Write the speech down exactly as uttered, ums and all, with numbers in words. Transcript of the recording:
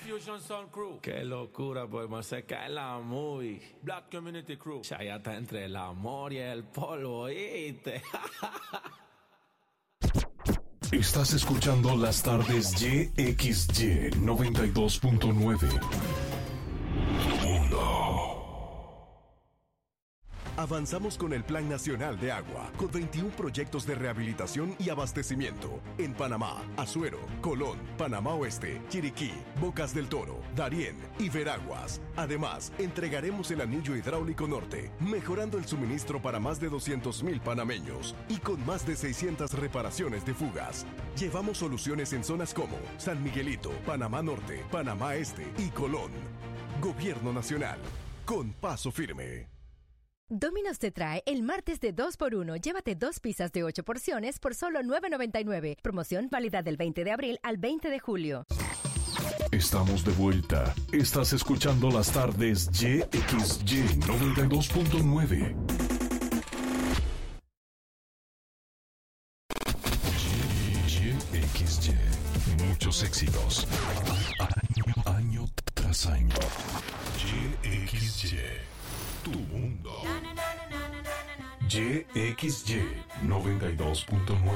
Fusion Sound Crew. Qué locura, pues más se cae la movie. Black Community Crew. Ya está entre el amor y el polvo, ¿oíste? Estás escuchando las tardes Y X Y noventa y dos punto nueve. Mundo. Avanzamos con el Plan Nacional de Agua, con veintiún proyectos de rehabilitación y abastecimiento en Panamá, Azuero, Colón, Panamá Oeste, Chiriquí, Bocas del Toro, Darién y Veraguas. Además, entregaremos el anillo hidráulico norte, mejorando el suministro para más de doscientos mil panameños y con más de seiscientas reparaciones de fugas. Llevamos soluciones en zonas como San Miguelito, Panamá Norte, Panamá Este y Colón. Gobierno Nacional, con paso firme. Domino's te trae el martes de dos por uno. Llévate dos pizzas de ocho porciones por solo nueve noventa y nueve. Promoción válida del veinte de abril al veinte de julio. Estamos de vuelta. Estás escuchando las tardes Y X Y noventa y dos punto nueve. Y X Y. Muchos éxitos. Año, año tras año. Y X Y. Tu mundo. Y X Y noventa y dos punto nueve.